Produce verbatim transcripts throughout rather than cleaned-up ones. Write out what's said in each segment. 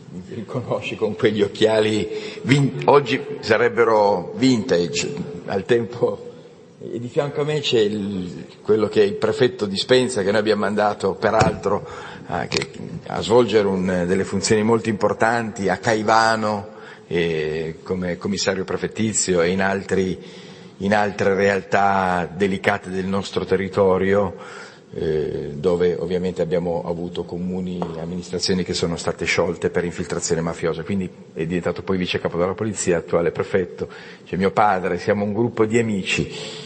mi riconosci con quegli occhiali, vin- oggi sarebbero vintage, al tempo, e di fianco a me c'è il, quello che è il prefetto di Spenza, che noi abbiamo mandato peraltro a, che, a svolgere un, delle funzioni molto importanti a Caivano, eh, come commissario prefettizio e in altri, in altre realtà delicate del nostro territorio, Eh, dove ovviamente abbiamo avuto comuni e amministrazioni che sono state sciolte per infiltrazione mafiosa, quindi è diventato poi vice capo della polizia, attuale prefetto, c'è mio padre, siamo un gruppo di amici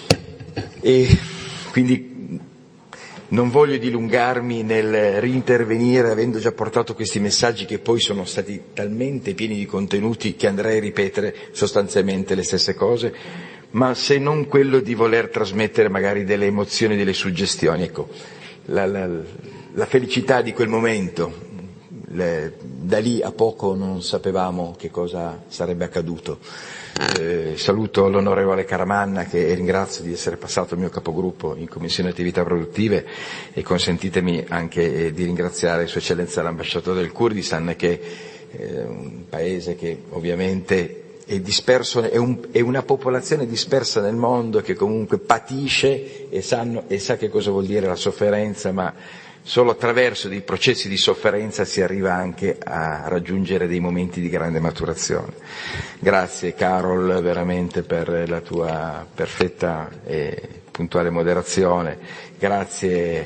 e quindi non voglio dilungarmi nel rintervenire avendo già portato questi messaggi che poi sono stati talmente pieni di contenuti che andrei a ripetere sostanzialmente le stesse cose, ma se non quello di voler trasmettere magari delle emozioni, delle suggestioni. Ecco, la, la, la felicità di quel momento, le, da lì a poco non sapevamo che cosa sarebbe accaduto. Eh, saluto l'onorevole Caramanna, che ringrazio di essere passato il mio capogruppo in Commissione Attività Produttive, e consentitemi anche eh, di ringraziare Sua Eccellenza l'ambasciatore del Kurdistan, che è un paese che ovviamente è disperso, è, un, è una popolazione dispersa nel mondo che comunque patisce e, sanno, e sa che cosa vuol dire la sofferenza, ma solo attraverso dei processi di sofferenza si arriva anche a raggiungere dei momenti di grande maturazione. Grazie Carol veramente per la tua perfetta e puntuale moderazione, grazie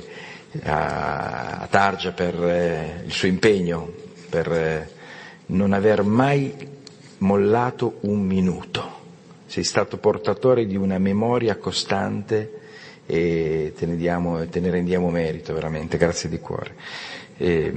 a, a Targia per eh, il suo impegno, per eh, non aver mai mollato un minuto, sei stato portatore di una memoria costante e te ne, diamo, te ne rendiamo merito veramente, grazie di cuore. E,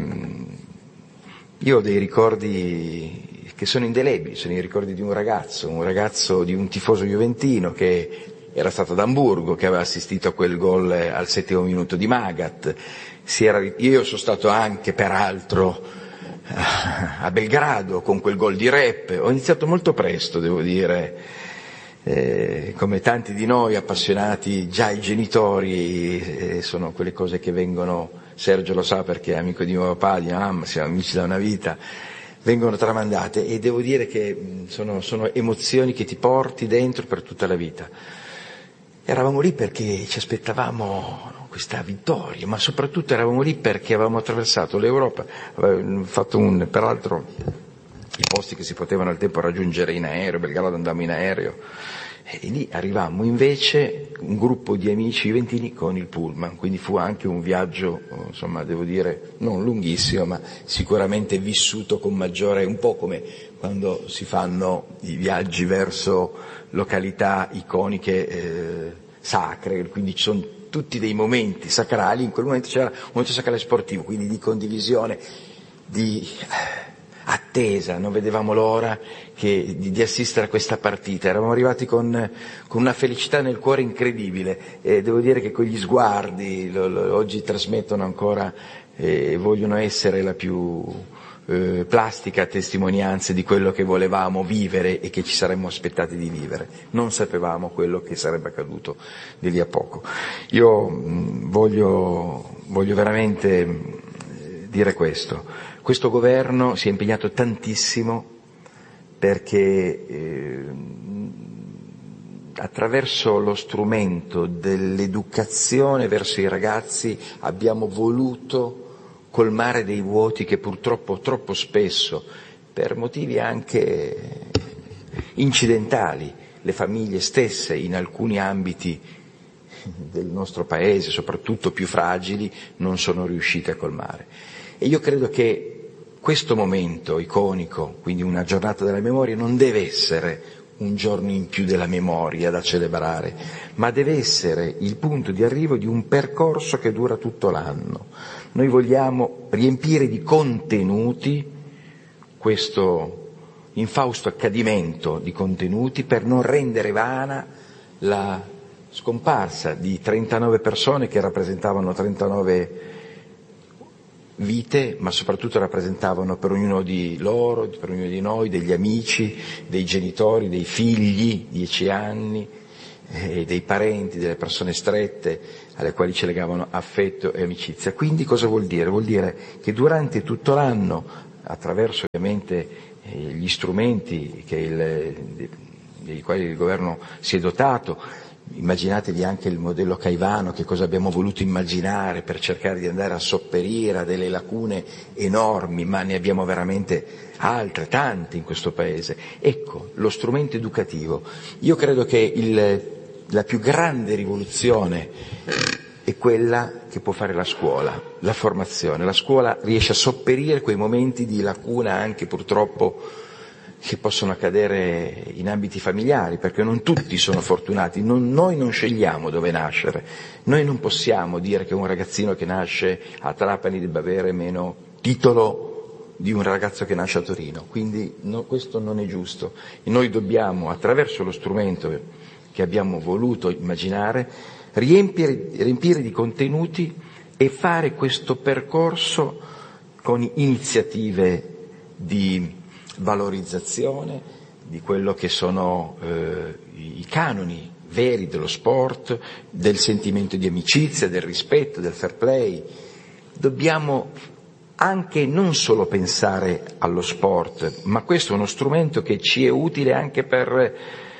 io ho dei ricordi che sono indelebili, sono i ricordi di un ragazzo, un ragazzo di un tifoso juventino che era stato ad Amburgo, che aveva assistito a quel gol al settimo minuto di Magath. Si era, io sono stato anche peraltro a Belgrado con quel gol di Rep, ho iniziato molto presto, devo dire, eh, come tanti di noi appassionati, già i genitori, eh, sono quelle cose che vengono, Sergio lo sa perché è amico di mio papà, di mia mamma, siamo amici da una vita, vengono tramandate e devo dire che sono, sono emozioni che ti porti dentro per tutta la vita. Eravamo lì perché ci aspettavamo questa vittoria, ma soprattutto eravamo lì perché avevamo attraversato l'Europa, avevamo fatto un, peraltro i posti che si potevano al tempo raggiungere in aereo, Belgrado andammo in aereo, e lì arrivammo invece un gruppo di amici juventini con il pullman, quindi fu anche un viaggio, insomma, devo dire, non lunghissimo, ma sicuramente vissuto con maggiore, un po' come quando si fanno i viaggi verso località iconiche, eh, sacre, quindi ci sono tutti dei momenti sacrali, in quel momento c'era un momento sacrale sportivo, quindi di condivisione, di attesa, non vedevamo l'ora che, di, di assistere a questa partita, eravamo arrivati con, con una felicità nel cuore incredibile e devo dire che quegli sguardi lo, lo, oggi trasmettono ancora e eh, vogliono essere la più eh, plastica testimonianza di quello che volevamo vivere e che ci saremmo aspettati di vivere. Non sapevamo quello che sarebbe accaduto di lì a poco. Io mh, voglio, voglio veramente mh, dire questo. Questo governo si è impegnato tantissimo perché eh, attraverso lo strumento dell'educazione verso i ragazzi abbiamo voluto colmare dei vuoti che purtroppo troppo spesso, per motivi anche incidentali, le famiglie stesse in alcuni ambiti del nostro paese, soprattutto più fragili, non sono riuscite a colmare. E io credo che questo momento iconico, quindi una giornata della memoria, non deve essere un giorno in più della memoria da celebrare, ma deve essere il punto di arrivo di un percorso che dura tutto l'anno. Noi vogliamo riempire di contenuti questo infausto accadimento di contenuti per non rendere vana la scomparsa di trentanove persone che rappresentavano trentanove vite, ma soprattutto rappresentavano per ognuno di loro, per ognuno di noi, degli amici, dei genitori, dei figli, dieci anni, eh, dei parenti, delle persone strette alle quali ci legavano affetto e amicizia. Quindi cosa vuol dire? Vuol dire che durante tutto l'anno attraverso ovviamente eh, gli strumenti che il, dei quali il governo si è dotato. Immaginatevi anche il modello Caivano, che cosa abbiamo voluto immaginare per cercare di andare a sopperire a delle lacune enormi, ma ne abbiamo veramente altre, tante in questo Paese. Ecco, lo strumento educativo. Io credo che il, la più grande rivoluzione è quella che può fare la scuola, la formazione. La scuola riesce a sopperire quei momenti di lacuna anche purtroppo che possono accadere in ambiti familiari, perché non tutti sono fortunati, non, noi non scegliamo dove nascere, noi non possiamo dire che un ragazzino che nasce a Trapani debba avere meno titolo di un ragazzo che nasce a Torino, quindi no, questo non è giusto e noi dobbiamo, attraverso lo strumento che abbiamo voluto immaginare, riempire, riempire di contenuti e fare questo percorso con iniziative di valorizzazione di quello che sono eh, i canoni veri dello sport, del sentimento di amicizia, del rispetto, del fair play. Dobbiamo anche non solo pensare allo sport, ma questo è uno strumento che ci è utile anche per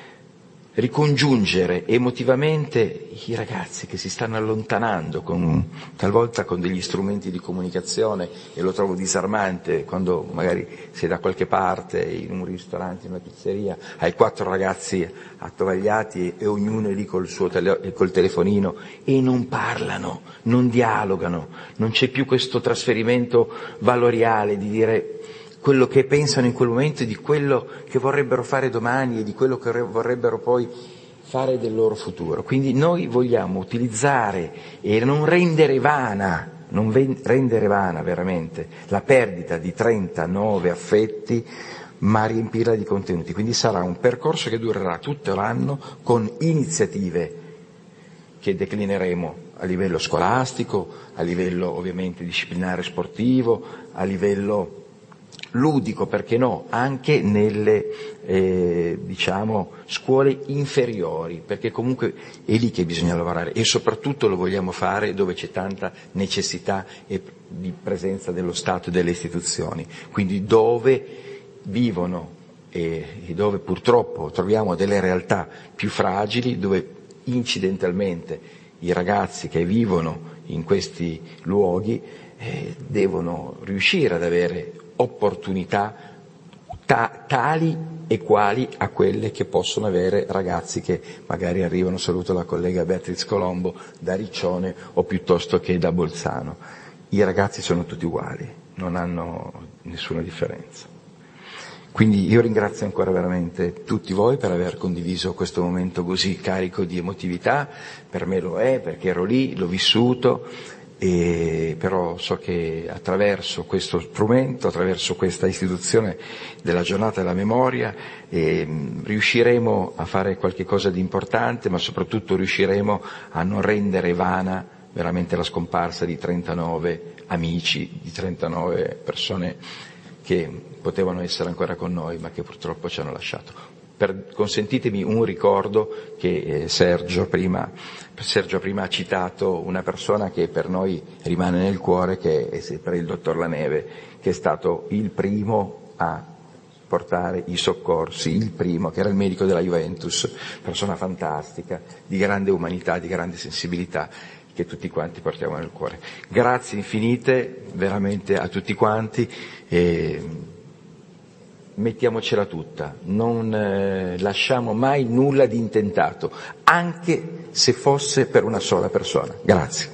ricongiungere emotivamente i ragazzi che si stanno allontanando con, talvolta con degli strumenti di comunicazione, e lo trovo disarmante quando magari sei da qualche parte in un ristorante, in una pizzeria, hai quattro ragazzi attovagliati e ognuno è lì col suo tele, col telefonino e non parlano, non dialogano, non c'è più questo trasferimento valoriale di dire quello che pensano in quel momento, di quello che vorrebbero fare domani e di quello che vorrebbero poi fare del loro futuro. Quindi noi vogliamo utilizzare e non rendere vana, non rendere vana veramente la perdita di trentanove affetti, ma riempirla di contenuti. Quindi sarà un percorso che durerà tutto l'anno con iniziative che declineremo a livello scolastico, a livello ovviamente disciplinare sportivo, a livello ludico, perché no, anche nelle eh, diciamo scuole inferiori, perché comunque è lì che bisogna lavorare e soprattutto lo vogliamo fare dove c'è tanta necessità e di presenza dello Stato e delle istituzioni, quindi dove vivono e, e dove purtroppo troviamo delle realtà più fragili, dove incidentalmente i ragazzi che vivono in questi luoghi eh, devono riuscire ad avere opportunità ta- tali e quali a quelle che possono avere ragazzi che magari arrivano, saluto la collega Beatrice Colombo, da Riccione o piuttosto che da Bolzano. I ragazzi sono tutti uguali, non hanno nessuna differenza. Quindi io ringrazio ancora veramente tutti voi per aver condiviso questo momento così carico di emotività, per me lo è perché ero lì, l'ho vissuto. E però so che attraverso questo strumento, attraverso questa istituzione della giornata della memoria, eh, riusciremo a fare qualche cosa di importante, ma soprattutto riusciremo a non rendere vana veramente la scomparsa di trentanove amici, di trentanove persone che potevano essere ancora con noi, ma che purtroppo ci hanno lasciato. Per, consentitemi un ricordo che eh, Sergio prima, Sergio prima ha citato, una persona che per noi rimane nel cuore, che è sempre il dottor Laneve, che è stato il primo a portare i soccorsi, il primo, che era il medico della Juventus, persona fantastica, di grande umanità, di grande sensibilità, che tutti quanti portiamo nel cuore. Grazie infinite veramente a tutti quanti. E mettiamocela tutta, non eh, lasciamo mai nulla di intentato, anche se fosse per una sola persona. Grazie.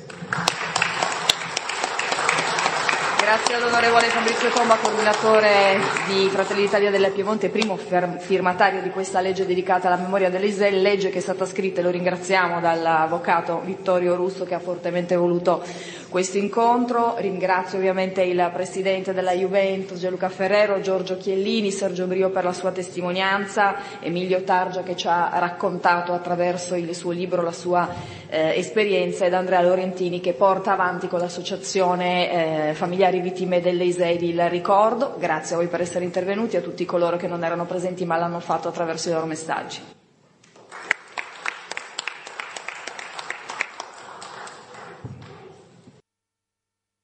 Grazie all'onorevole Fabrizio Tomba, coordinatore di Fratelli d'Italia del Piemonte, primo firmatario di questa legge dedicata alla memoria dell'I S E L, legge che è stata scritta, e lo ringraziamo, dall'avvocato Vittorio Russo, che ha fortemente voluto questo incontro. Ringrazio ovviamente il presidente della Juventus, Gianluca Ferrero, Giorgio Chiellini, Sergio Brio per la sua testimonianza, Emilio Targia che ci ha raccontato attraverso il suo libro la sua eh, esperienza, ed Andrea Lorentini che porta avanti con l'associazione eh, Familiari Vittime dell'I S E L il ricordo. Grazie a voi per essere intervenuti, a tutti coloro che non erano presenti ma l'hanno fatto attraverso i loro messaggi.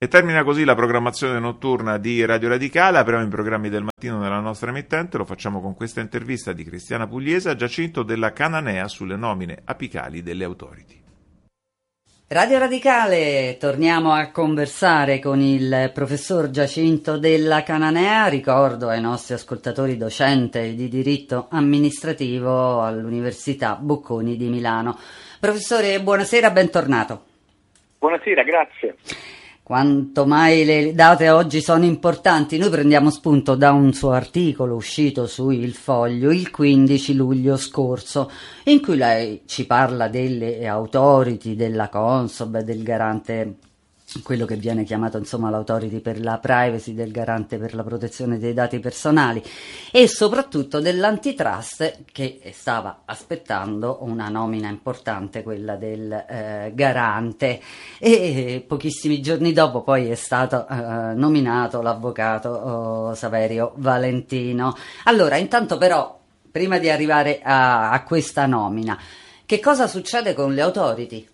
E termina così la programmazione notturna di Radio Radicale. Apriamo i programmi del mattino nella nostra emittente, lo facciamo con questa intervista di Cristiana Pugliese a Giacinto della Cananea sulle nomine apicali delle authority. Radio Radicale, torniamo a conversare con il professor Giacinto della Cananea, ricordo ai nostri ascoltatori docente di diritto amministrativo all'Università Bocconi di Milano. Professore, buonasera, bentornato. Buonasera, grazie. Quanto mai le date oggi sono importanti, noi prendiamo spunto da un suo articolo uscito su Il Foglio il quindici luglio scorso, in cui lei ci parla delle authority, della Consob, del garante, quello che viene chiamato insomma l'authority per la privacy, del garante per la protezione dei dati personali e soprattutto dell'antitrust, che stava aspettando una nomina importante, quella del eh, garante, e pochissimi giorni dopo poi è stato eh, nominato l'avvocato oh, Saverio Valentino. Allora, intanto però, prima di arrivare a, a questa nomina, che cosa succede con le authority?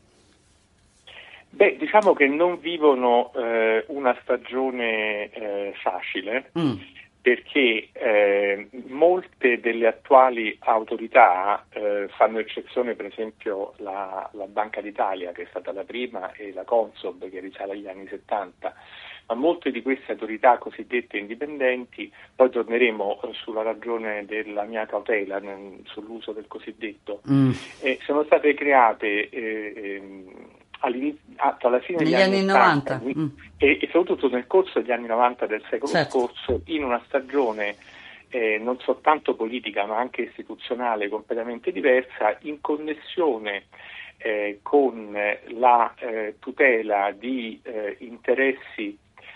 Beh, diciamo che non vivono eh, una stagione eh, facile, mm. perché eh, molte delle attuali autorità eh, fanno eccezione, per esempio la, la Banca d'Italia, che è stata la prima, e la Consob, che risale agli anni settanta, ma molte di queste autorità cosiddette indipendenti, poi torneremo sulla ragione della mia cautela sull'uso del cosiddetto, mm. eh, sono state create eh, eh, alla fine degli anni, anni novanta, novanta. Mm. E, e soprattutto nel corso degli anni novanta del secolo certo. scorso, in una stagione eh, non soltanto politica ma anche istituzionale completamente diversa, in connessione eh, con la eh, tutela di eh, interessi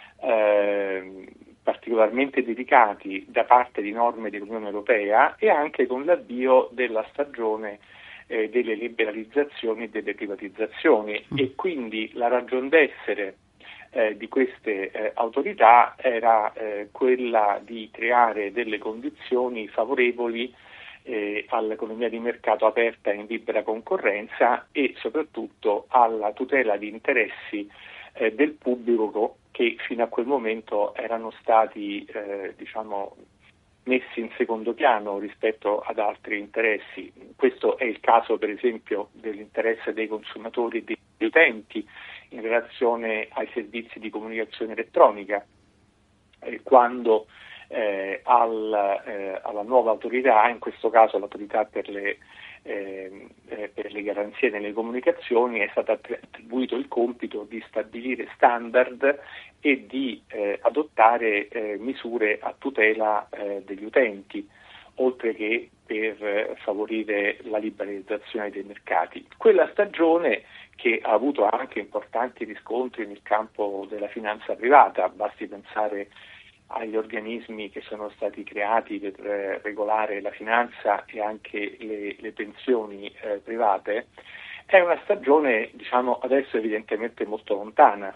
eh, particolarmente delicati da parte di norme dell'Unione Europea e anche con l'avvio della stagione Eh, delle liberalizzazioni e delle privatizzazioni mm. e quindi la ragion d'essere eh, di queste eh, autorità era eh, quella di creare delle condizioni favorevoli eh, all'economia di mercato aperta in libera concorrenza e soprattutto alla tutela di interessi eh, del pubblico che fino a quel momento erano stati eh, diciamo messi in secondo piano rispetto ad altri interessi. Questo è il caso per esempio dell'interesse dei consumatori e degli utenti in relazione ai servizi di comunicazione elettronica, eh, quando eh, al, eh, alla nuova autorità, in questo caso l'autorità per le, eh, eh, per le garanzie nelle comunicazioni, è stato attribuito il compito di stabilire standard e di eh, adottare eh, misure a tutela eh, degli utenti, oltre che per eh, favorire la liberalizzazione dei mercati. Quella stagione, che ha avuto anche importanti riscontri nel campo della finanza privata, basti pensare agli organismi che sono stati creati per eh, regolare la finanza e anche le, le pensioni eh, private, è una stagione, diciamo, adesso evidentemente molto lontana.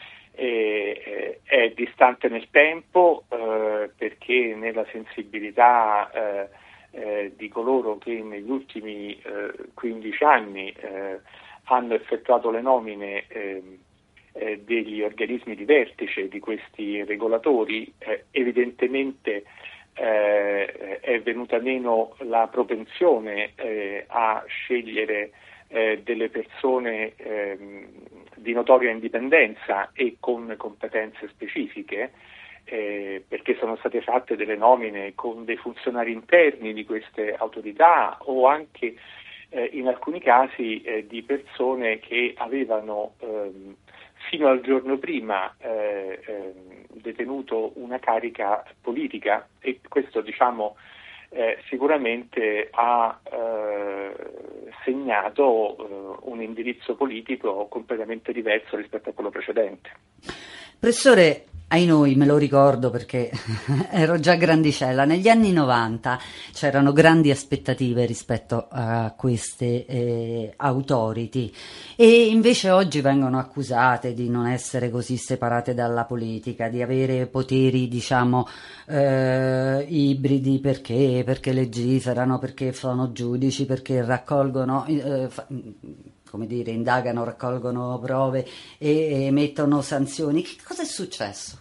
E, eh, è distante nel tempo eh, perché nella sensibilità eh, eh, di coloro che negli ultimi eh, quindici anni eh, hanno effettuato le nomine eh, eh, degli organismi di vertice di questi regolatori, eh, evidentemente eh, è venuta meno la propensione eh, a scegliere eh, delle persone eh, di notoria indipendenza e con competenze specifiche, eh, perché sono state fatte delle nomine con dei funzionari interni di queste autorità o anche eh, in alcuni casi eh, di persone che avevano ehm, fino al giorno prima eh, eh, detenuto una carica politica, e questo diciamo eh, sicuramente ha eh, segnato eh, un indirizzo politico completamente diverso rispetto a quello precedente. Professore, ai noi, me lo ricordo perché ero già grandicella, negli anni novanta c'erano grandi aspettative rispetto a queste eh, authority e invece oggi vengono accusate di non essere così separate dalla politica, di avere poteri diciamo eh, ibridi, perché? Perché legiferano, perché sono giudici, perché raccolgono... Eh, fa- come dire, indagano, raccolgono prove e emettono sanzioni. Che cosa è successo?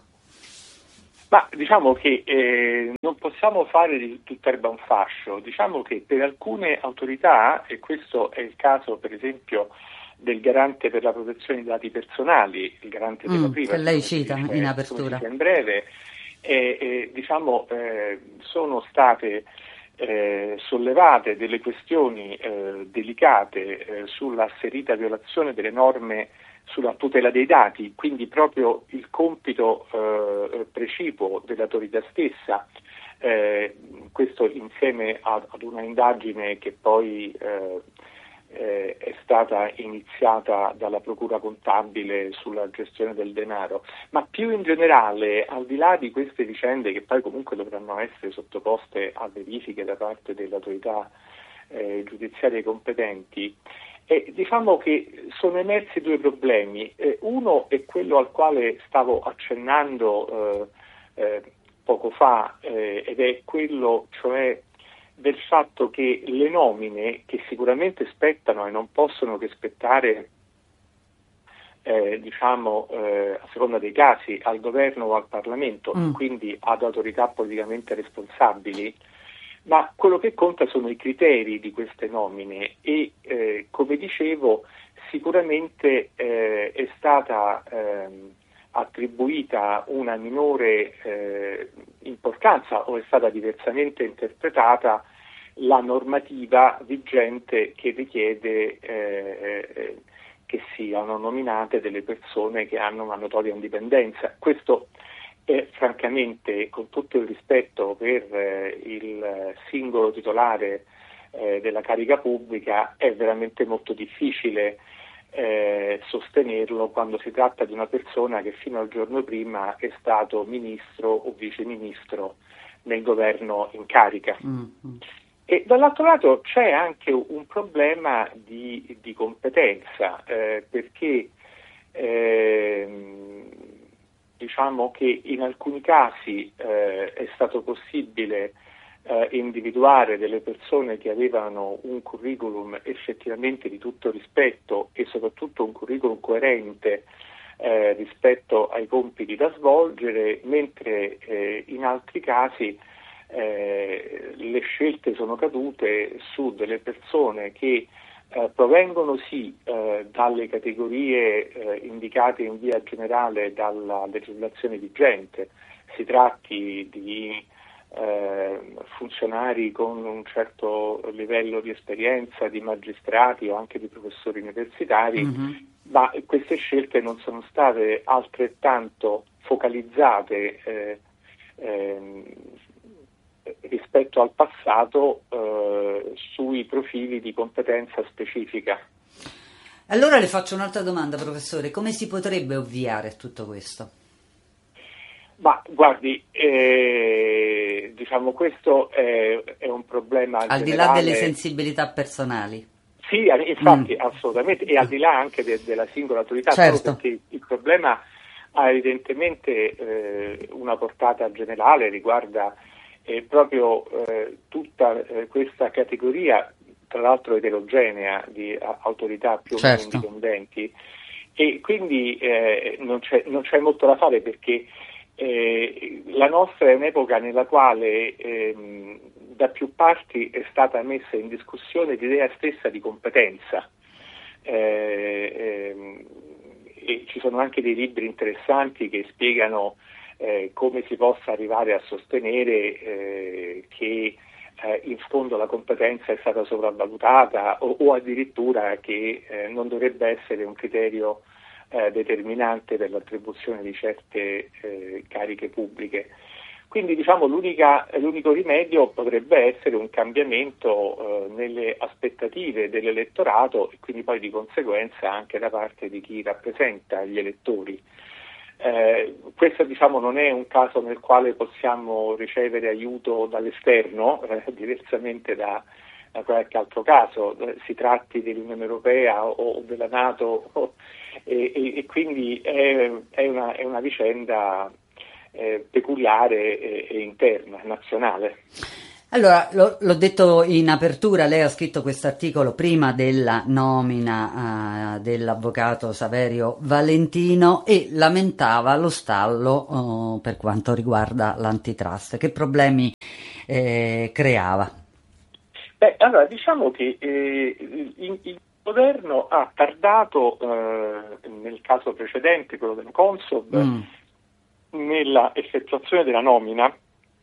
Ma diciamo che eh, non possiamo fare di tutt'erba un fascio, diciamo che per alcune autorità, e questo è il caso per esempio del garante per la protezione dei dati personali, il garante della mm, privacy, che lei cita dice, in apertura, in breve, eh, eh, diciamo eh, sono state eh, sollevate delle questioni eh, delicate eh, sulla asserita violazione delle norme sulla tutela dei dati, quindi proprio il compito eh, precipuo dell'autorità stessa, eh, questo insieme ad, ad una indagine che poi eh, eh, è stata iniziata dalla Procura Contabile sulla gestione del denaro, ma più in generale, al di là di queste vicende che poi comunque dovranno essere sottoposte a verifiche da parte delle autorità eh, giudiziarie competenti, Eh, diciamo che sono emersi due problemi. Eh, uno è quello al quale stavo accennando eh, eh, poco fa eh, ed è quello cioè del fatto che le nomine, che sicuramente spettano e non possono che spettare eh, diciamo eh, a seconda dei casi al governo o al Parlamento, mm. quindi ad autorità politicamente responsabili, ma quello che conta sono i criteri di queste nomine e eh, come dicevo sicuramente eh, è stata ehm, attribuita una minore eh, importanza o è stata diversamente interpretata la normativa vigente che richiede eh, eh, che siano nominate delle persone che hanno una notoria indipendenza. Questo E francamente, con tutto il rispetto per eh, il singolo titolare eh, della carica pubblica, è veramente molto difficile eh, sostenerlo quando si tratta di una persona che fino al giorno prima è stato ministro o viceministro nel governo in carica. Mm-hmm. E dall'altro lato c'è anche un problema di, di competenza, eh, perché eh, diciamo che in alcuni casi eh, è stato possibile eh, individuare delle persone che avevano un curriculum effettivamente di tutto rispetto e soprattutto un curriculum coerente eh, rispetto ai compiti da svolgere, mentre eh, in altri casi eh, le scelte sono cadute su delle persone che Eh, provengono sì eh, dalle categorie eh, indicate in via generale dalla legislazione vigente, si tratti di eh, funzionari con un certo livello di esperienza, di magistrati o anche di professori universitari, mm-hmm. ma queste scelte non sono state altrettanto focalizzate eh, eh, rispetto al passato eh, sui profili di competenza specifica. Allora le faccio un'altra domanda, professore: come si potrebbe ovviare a tutto questo? Ma guardi, eh, diciamo questo è, è un problema al generale. Di là delle sensibilità personali. Sì, infatti, mm. assolutamente, e al di là anche de, della singola autorità, certo. Solo perché il problema ha evidentemente eh, una portata generale, riguarda E proprio eh, tutta eh, questa categoria, tra l'altro eterogenea, di a, autorità più o meno certo. indipendenti, e quindi eh, non, c'è, non c'è molto da fare, perché eh, la nostra è un'epoca nella quale eh, da più parti è stata messa in discussione l'idea stessa di competenza. Eh, eh, e ci sono anche dei libri interessanti che spiegano Eh, come si possa arrivare a sostenere eh, che eh, in fondo la competenza è stata sopravvalutata o, o addirittura che eh, non dovrebbe essere un criterio eh, determinante per l'attribuzione di certe eh, cariche pubbliche. Quindi diciamo l'unica, l'unico rimedio potrebbe essere un cambiamento eh, nelle aspettative dell'elettorato e quindi poi di conseguenza anche da parte di chi rappresenta gli elettori. Eh, questo diciamo non è un caso nel quale possiamo ricevere aiuto dall'esterno, eh, diversamente da, da qualche altro caso, eh, si tratti dell'Unione Europea o, o della NATO, o, e, e, e quindi è, è, una, è una vicenda eh, peculiare e, e interna, nazionale. Allora, lo, l'ho detto in apertura, lei ha scritto questo articolo prima della nomina uh, dell'avvocato Saverio Valentino e lamentava lo stallo uh, per quanto riguarda l'antitrust. Che problemi eh, creava? Beh, allora, diciamo che eh, il, il governo ha tardato, eh, nel caso precedente, quello della Consob, mm. nella effettuazione della nomina,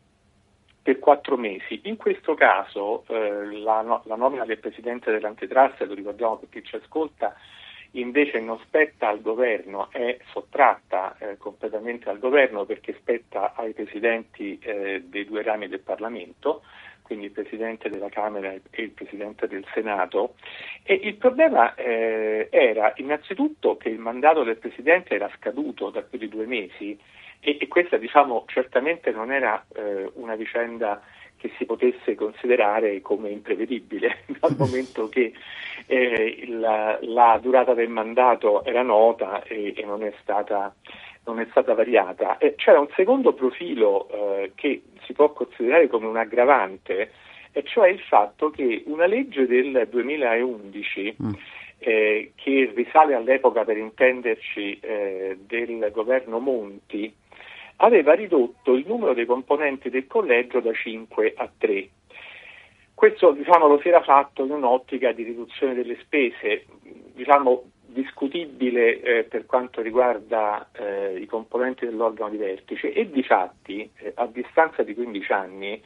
per quattro mesi. In questo caso eh, la, no, la nomina del Presidente dell'Antitrust, lo ricordiamo per chi ci ascolta, invece non spetta al governo, è sottratta eh, completamente al governo perché spetta ai Presidenti eh, dei due rami del Parlamento, quindi il Presidente della Camera e il Presidente del Senato. E il problema eh, era innanzitutto che il mandato del Presidente era scaduto da più di due mesi, E, e questa, diciamo, certamente non era eh, una vicenda che si potesse considerare come imprevedibile, dal momento che eh, la, la durata del mandato era nota e, e non è stata, non è stata variata. E c'era un secondo profilo eh, che si può considerare come un aggravante, e cioè il fatto che una legge del duemilaundici mm. eh, che risale all'epoca, per intenderci, eh, del governo Monti, aveva ridotto il numero dei componenti del collegio da cinque a tre. Questo, diciamo, lo si era fatto in un'ottica di riduzione delle spese, diciamo, discutibile eh, per quanto riguarda eh, i componenti dell'organo di vertice, e difatti, eh, a distanza di quindici anni,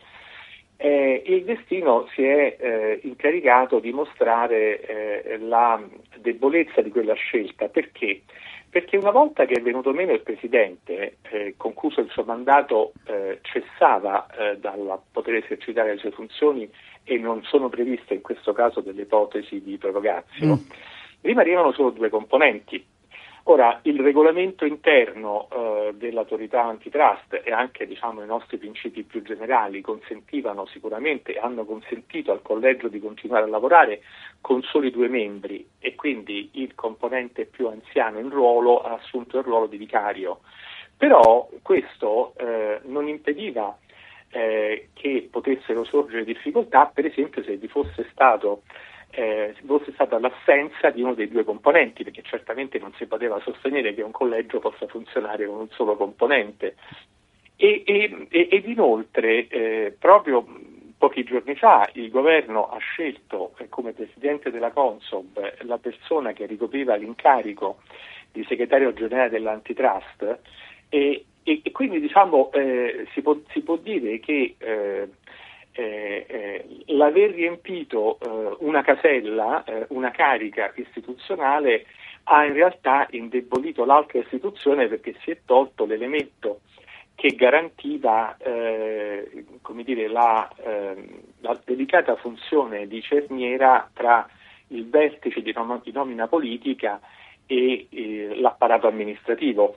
eh, il destino si è eh, incaricato di mostrare eh, la debolezza di quella scelta. Perché? Perché una volta che è venuto meno il Presidente, eh, concluso il suo mandato, eh, cessava eh, dal poter esercitare le sue funzioni e non sono previste in questo caso delle ipotesi di prorogatio, mm. rimanevano solo due componenti. Ora, il regolamento interno eh, dell'autorità antitrust e anche, diciamo, i nostri principi più generali consentivano sicuramente, hanno consentito al collegio di continuare a lavorare con soli due membri, e quindi il componente più anziano in ruolo ha assunto il ruolo di vicario. Però questo eh, non impediva eh, che potessero sorgere difficoltà, per esempio se vi fosse stato Eh, fosse stata l'assenza di uno dei due componenti, perché certamente non si poteva sostenere che un collegio possa funzionare con un solo componente. E, e, ed inoltre, eh, proprio pochi giorni fa, il governo ha scelto eh, come Presidente della Consob la persona che ricopriva l'incarico di Segretario Generale dell'Antitrust, e, e, e quindi, diciamo, eh, si, può, si può dire che eh, Eh, eh, l'aver riempito eh, una casella, eh, una carica istituzionale, ha in realtà indebolito l'altra istituzione, perché si è tolto l'elemento che garantiva eh, come dire, la, eh, la delicata funzione di cerniera tra il vertice di, nom- di nomina politica e eh, l'apparato amministrativo.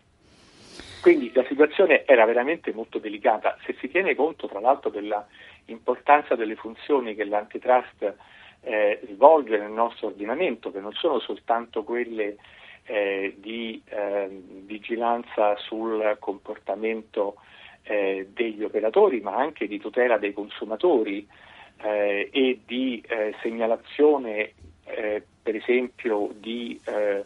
Quindi la situazione era veramente molto delicata. Se si tiene conto, tra l'altro, della importanza delle funzioni che l'antitrust eh, svolge nel nostro ordinamento, che non sono soltanto quelle eh, di eh, vigilanza sul comportamento eh, degli operatori, ma anche di tutela dei consumatori eh, e di eh, segnalazione, eh, per esempio, di eh,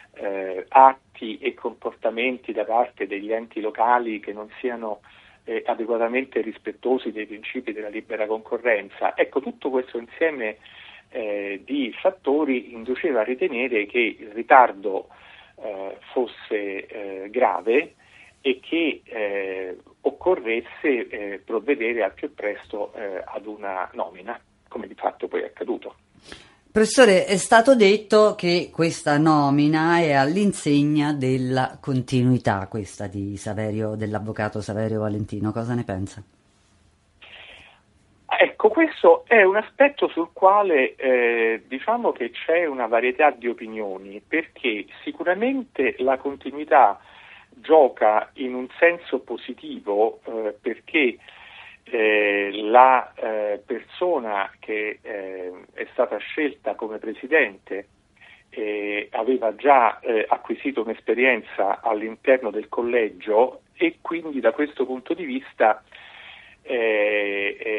eh, atti e comportamenti da parte degli enti locali che non siano Eh, adeguatamente rispettosi dei principi della libera concorrenza. Ecco, tutto questo insieme eh, di fattori induceva a ritenere che il ritardo eh, fosse eh, grave e che eh, occorresse eh, provvedere al più presto eh, ad una nomina, come di fatto poi è accaduto. Professore, è stato detto che questa nomina è all'insegna della continuità, questa di Saverio, dell'avvocato Saverio Valentino. Cosa ne pensa? Ecco, questo è un aspetto sul quale eh, diciamo che c'è una varietà di opinioni, perché sicuramente la continuità gioca in un senso positivo, eh, perché Eh, la eh, persona che eh, è stata scelta come presidente eh, aveva già eh, acquisito un'esperienza all'interno del collegio, e quindi da questo punto di vista eh,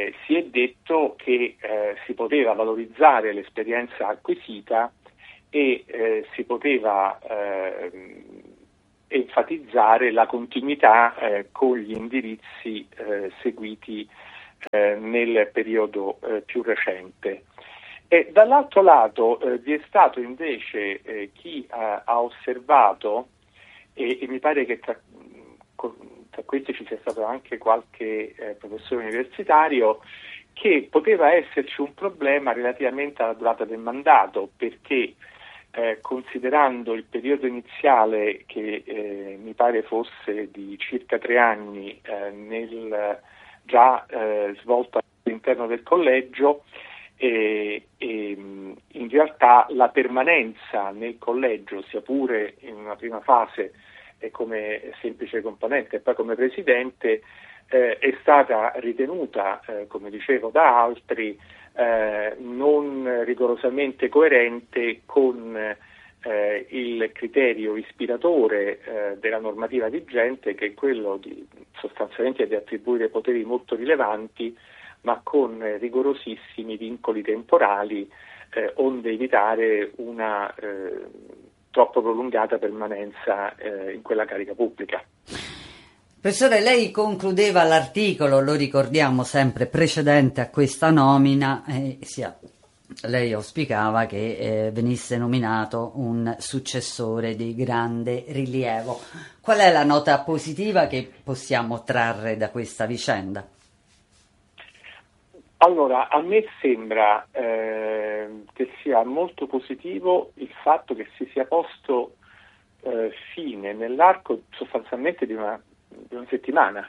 eh, si è detto che eh, si poteva valorizzare l'esperienza acquisita e eh, si poteva eh, enfatizzare la continuità eh, con gli indirizzi eh, seguiti eh, nel periodo eh, più recente. E dall'altro lato eh, vi è stato invece eh, chi ha, ha osservato, e, e mi pare che tra, tra questi ci sia stato anche qualche eh, professore universitario, che poteva esserci un problema relativamente alla durata del mandato, perché eh, considerando il periodo iniziale che eh, mi pare fosse di circa tre anni eh, nel, già eh, svolto all'interno del collegio, E, e in realtà la permanenza nel collegio, sia pure in una prima fase eh, come semplice componente e poi come presidente, eh, è stata ritenuta, eh, come dicevo da altri, eh, non rigorosamente coerente con eh, il criterio ispiratore eh, della normativa vigente, che è quello di sostanzialmente di attribuire poteri molto rilevanti ma con rigorosissimi vincoli temporali, eh, onde evitare una eh, troppo prolungata permanenza eh, in quella carica pubblica. Professore, lei concludeva l'articolo, lo ricordiamo sempre, precedente a questa nomina, eh, sia, lei auspicava che eh, venisse nominato un successore di grande rilievo. Qual è la nota positiva che possiamo trarre da questa vicenda? Allora, a me sembra eh, che sia molto positivo il fatto che si sia posto eh, fine nell'arco sostanzialmente di una, di una settimana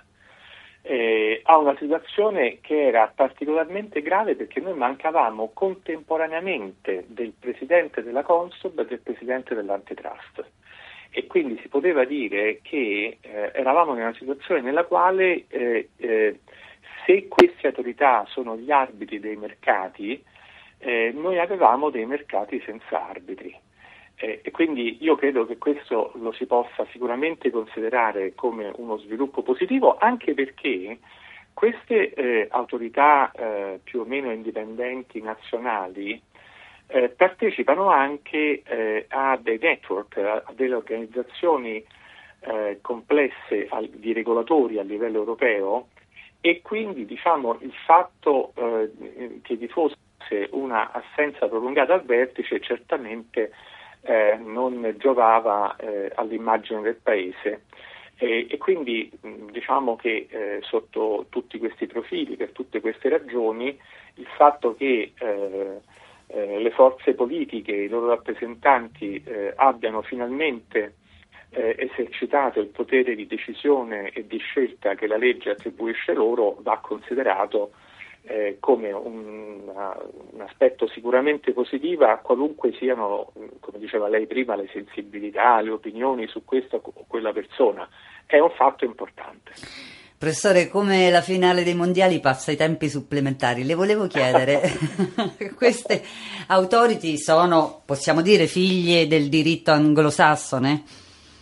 eh, a una situazione che era particolarmente grave, perché noi mancavamo contemporaneamente del presidente della Consob e del presidente dell'Antitrust, e quindi si poteva dire che eh, eravamo in una situazione nella quale eh, eh, se queste autorità sono gli arbitri dei mercati, eh, noi avevamo dei mercati senza arbitri. Eh, e quindi io credo che questo lo si possa sicuramente considerare come uno sviluppo positivo, anche perché queste eh, autorità eh, più o meno indipendenti nazionali eh, partecipano anche eh, a dei network, a, a delle organizzazioni eh, complesse al, di regolatori a livello europeo. E quindi diciamo il fatto eh, che vi fosse una assenza prolungata al vertice certamente eh, non giovava eh, all'immagine del Paese e, e quindi mh, diciamo che eh, sotto tutti questi profili, per tutte queste ragioni, il fatto che eh, eh, le forze politiche, i loro rappresentanti eh, abbiano finalmente Eh, esercitato il potere di decisione e di scelta che la legge attribuisce loro, va considerato eh, come un, una, un aspetto sicuramente positivo, qualunque siano, come diceva lei prima, le sensibilità, le opinioni su questa o quella persona. È un fatto importante. Professore, come la finale dei mondiali passa ai tempi supplementari, le volevo chiedere, queste authority sono, possiamo dire, figlie del diritto anglosassone?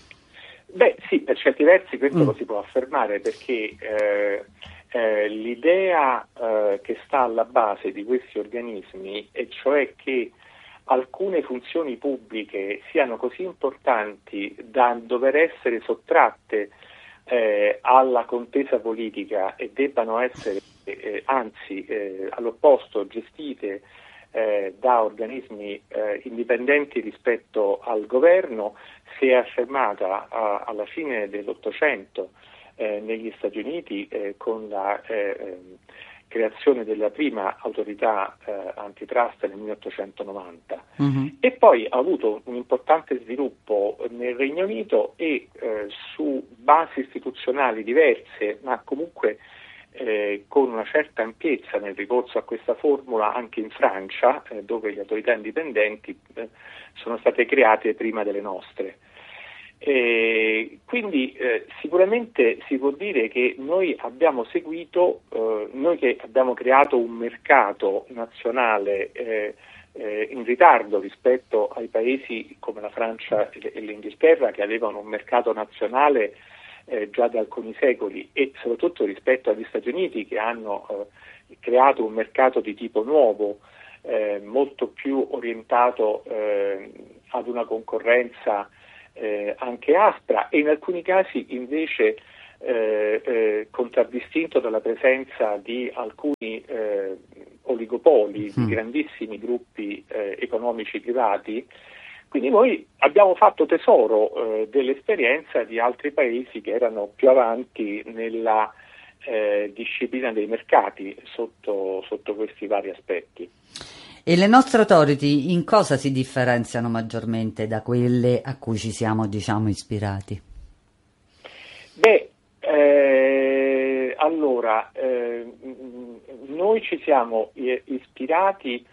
Beh sì, per certi versi questo mm. lo si può affermare, perché eh, eh, l'idea eh, che sta alla base di questi organismi, e cioè che alcune funzioni pubbliche siano così importanti da dover essere sottratte eh, alla contesa politica e debbano essere, eh, anzi eh, all'opposto, gestite eh, da organismi eh, indipendenti rispetto al governo, si è affermata a, alla fine dell'Ottocento eh, negli Stati Uniti eh, con la eh, creazione della prima autorità eh, antitrust nel milleottocentonovanta mm-hmm. e poi ha avuto un importante sviluppo nel Regno Unito e eh, su basi istituzionali diverse, ma comunque eh, con una certa ampiezza nel ricorso a questa formula anche in Francia, eh, dove le autorità indipendenti eh, sono state create prima delle nostre. E quindi eh, sicuramente si può dire che noi abbiamo seguito, eh, noi che abbiamo creato un mercato nazionale eh, eh, in ritardo rispetto ai paesi come la Francia e l'Inghilterra, che avevano un mercato nazionale eh, già da alcuni secoli, e soprattutto rispetto agli Stati Uniti, che hanno eh, creato un mercato di tipo nuovo, eh, molto più orientato eh, ad una concorrenza eh, anche aspra, e in alcuni casi invece eh, eh, contraddistinto dalla presenza di alcuni eh, oligopoli, di grandissimi gruppi eh, economici privati. Quindi noi abbiamo fatto tesoro eh, dell'esperienza di altri paesi che erano più avanti nella eh, disciplina dei mercati sotto, sotto questi vari aspetti. E le nostre authority in cosa si differenziano maggiormente da quelle a cui ci siamo, diciamo, ispirati? Beh, eh, allora, eh, noi ci siamo ispirati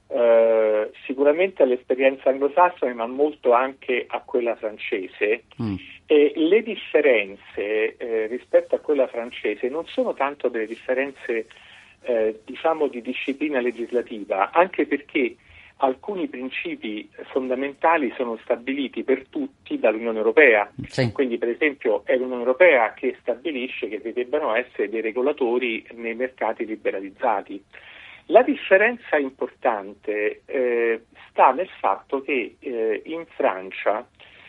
eh, sicuramente all'esperienza anglosassone, ma molto anche a quella francese. Mm. E le differenze eh, rispetto a quella francese non sono tanto delle differenze Eh, diciamo di disciplina legislativa, anche perché alcuni principi fondamentali sono stabiliti per tutti dall'Unione Europea. Sì. Quindi per esempio è l'Unione Europea che stabilisce che vi debbano essere dei regolatori nei mercati liberalizzati. La differenza importante eh, sta nel fatto che eh, in Francia